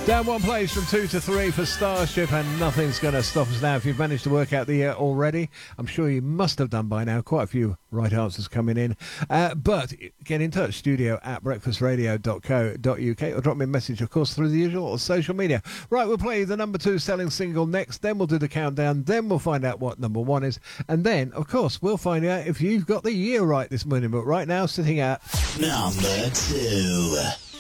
Down one place from 2 to 3 for Starship, and nothing's going to stop us now. If you've managed to work out the year already, I'm sure you must have done by now. Quite a few right answers coming in. But get in touch, studio@breakfastradio.co.uk, or drop me a message, of course, through the usual social media. Right, we'll play the number 2 selling single next, then we'll do the countdown, then we'll find out what number 1 is, and then, of course, we'll find out if you've got the year right this morning. But right now, sitting at number 2.